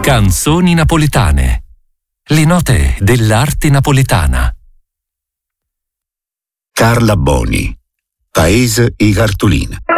Canzoni napoletane. Le note dell'arte napoletana. Carla Boni, Paese i cartolina.